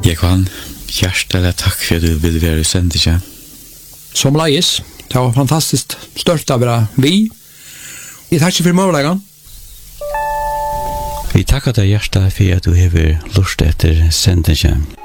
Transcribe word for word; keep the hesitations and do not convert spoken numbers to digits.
Jeg kan hjertelig takk for at du vil være i sendingen. Som leis, det var fantastiskt stort av dere vi. Jeg takker for målleggen. Vi takker deg hjertelig for at du har lyst etter sendingen.